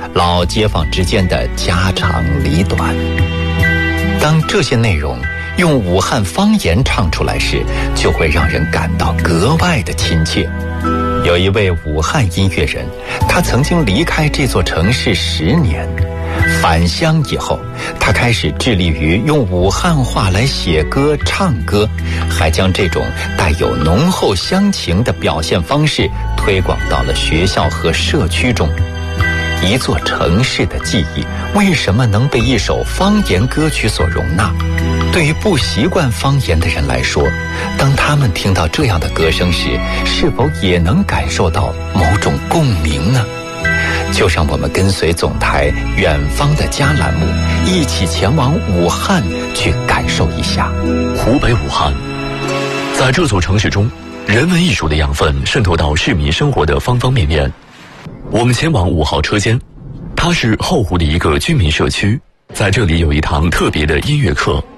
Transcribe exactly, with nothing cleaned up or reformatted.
老街坊之间的家长里短。当这些内容用武汉方言唱出来时，就会让人感到格外的亲切。有一位武汉音乐人，他曾经离开这座城市十年，返乡以后，他开始致力于用武汉话来写歌唱歌，还将这种带有浓厚乡情的表现方式推广到了学校和社区中。一座城市的记忆为什么能被一首方言歌曲所容纳？对于不习惯方言的人来说，当他们听到这样的歌声时，是否也能感受到某种共鸣呢？就让我们跟随总台远方的家栏目，一起前往武汉去感受一下。 湖北武汉，在这座城市中，人文艺术的养分渗透到市民生活的方方面面。我们前往五号车间，它是后湖的一个居民社区，在这里有一堂特别的音乐课。